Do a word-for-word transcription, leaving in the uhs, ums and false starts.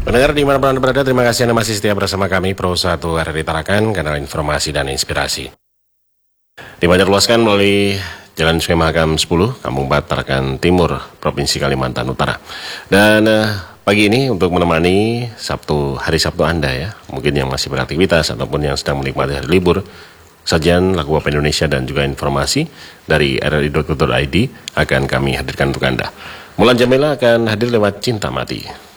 Pendengar di mana Anda berada, terima kasih Anda masih setia bersama kami Pro satu R R I Tarakan, kanal informasi dan inspirasi. Dibanjarluaskan melalui Jalan Sungai Mahakam sepuluh, Kampung Bat, Tarakan Timur, Provinsi Kalimantan Utara. Dan uh, pagi ini untuk menemani Sabtu, hari Sabtu Anda ya, mungkin yang masih beraktivitas ataupun yang sedang menikmati hari libur, sajian lagu pop Indonesia dan juga informasi dari R R I dot co dot I D akan kami hadirkan untuk Anda. Mulan Jamila akan hadir lewat Cinta Mati.